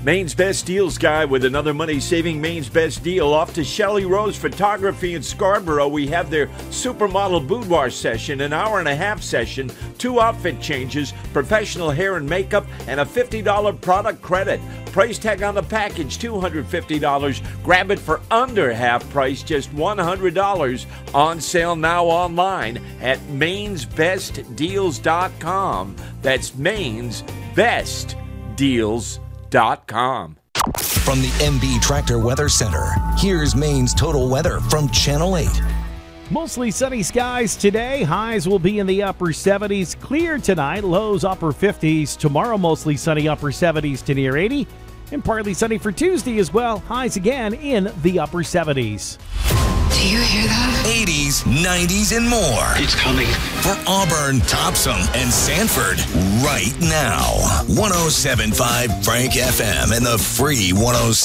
Maine's Best Deals guy with another money-saving Maine's Best Deal. Off to Shelley Rose Photography in Scarborough. We have their supermodel boudoir session, an hour-and-a-half session, 2 outfit changes, professional hair and makeup, and a $50 product credit. Price tag on the package, $250. Grab it for under half price, just $100. On sale now online at mainsbestdeals.com. That's mainsbestdeals.com. From the MB Tractor Weather Center, here's Maine's total weather from Channel 8. Mostly sunny skies today. Highs will be in the upper 70s. Clear tonight. Lows upper 50s. Tomorrow mostly sunny, upper 70s to near 80. And partly sunny for Tuesday as well. Highs again in the upper 70s. Do you hear that? 80s, 90s, and more. It's coming. For Auburn, Topsom, and Sanford, right now. 107.5 Frank FM and the free 107.